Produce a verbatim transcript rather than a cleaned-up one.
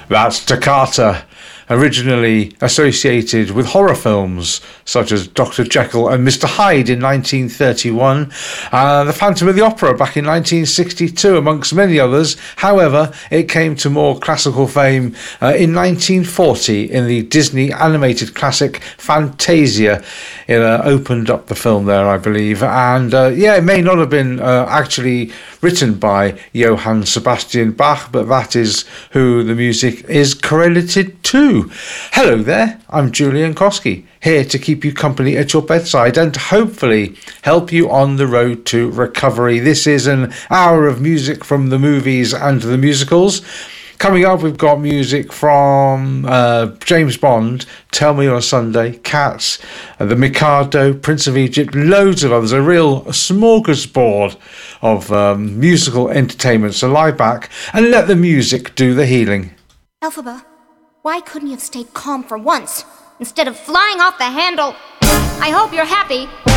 That's Toccata, originally associated with horror films such as Doctor Jekyll and Mister Hyde in nineteen thirty-one, uh, The Phantom of the Opera back in nineteen sixty-two, amongst many others. However, it came to more classical fame uh, in nineteen forty in the Disney animated classic Fantasia. It uh, opened up the film there, I believe. And uh, yeah, it may not have been uh, actually written by Johann Sebastian Bach, but that is who the music is credited to. Hello there, I'm Julian Koski, here to keep you company at your bedside and hopefully help you on the road to recovery. This is an hour of music from the movies and the musicals. Coming up, we've got music from uh, James Bond, Tell Me on a Sunday, Cats, uh, The Mikado, Prince of Egypt, loads of others. A real smorgasbord of um, musical entertainment. So lie back and let the music do the healing. Elphaba, why couldn't you have stayed calm for once instead of flying off the handle? I hope you're happy.